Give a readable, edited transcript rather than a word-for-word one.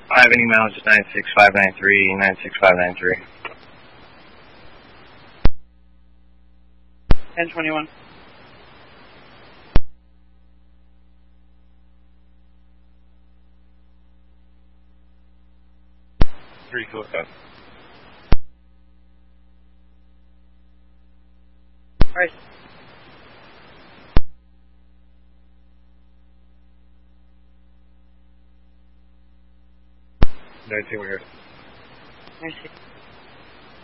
I have any miles, just 96593, 96593. 1021. Three cool stuff. Alright. No, we're here. I see.